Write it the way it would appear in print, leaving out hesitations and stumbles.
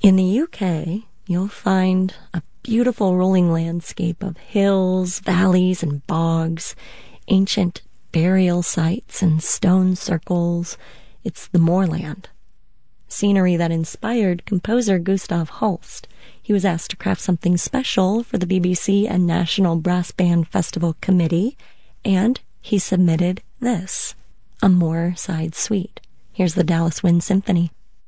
In the UK, you'll find a beautiful rolling landscape of hills, valleys, and bogs, ancient burial sites and stone circles. It's the moorland. Scenery that inspired composer Gustav Holst. He was asked to craft something special for the BBC and National Brass Band Festival Committee, and he submitted this, a Moorside Suite. Here's the Dallas Wind Symphony.